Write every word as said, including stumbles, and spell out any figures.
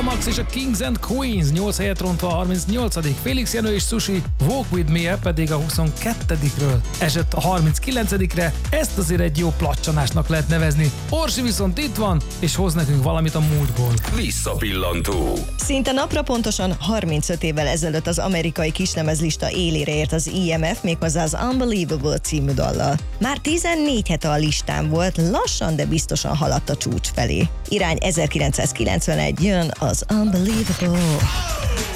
Max és a Kings and Queens nyolc helyet rontva a harmincnyolcadik Félix Jenő és Sushi Walk With Me-e pedig a huszonkettedikről esett a harminckilencedikre, ezt azért egy jó placsanásnak lehet nevezni. Orsi viszont itt van, és hoz nekünk valamit a múltból. Visszapillantó. Szinte napra pontosan harmincöt évvel ezelőtt az amerikai kislemezlista élére ért az i em ef, méghozzá az Unbelievable című dallal. Már tizennégy hete a listán volt, lassan, de biztosan haladt a csúcs felé. Irány ezerkilencszázkilencvenegy, jön az Unbelievable.